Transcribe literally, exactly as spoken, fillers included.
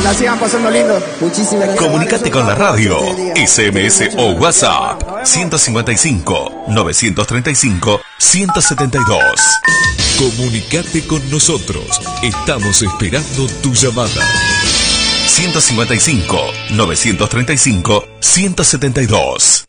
la sigan pasando lindo. Muchísimas gracias. Comunicate con la radio. S M S o WhatsApp ciento cincuenta y cinco, novecientos treinta y cinco, ciento setenta y dos. Comunicate con nosotros. Estamos esperando tu llamada. ciento cincuenta y cinco, novecientos treinta y cinco, ciento setenta y dos.